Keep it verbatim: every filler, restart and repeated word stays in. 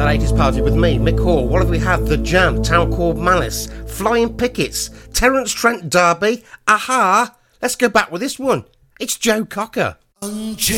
At eighties Party with me, Mick Hall. What have we had? The Jam, Town Called Malice, Flying Pickets, Terence Trent D'Arby, Aha. Let's go back with this one. It's Joe Cocker.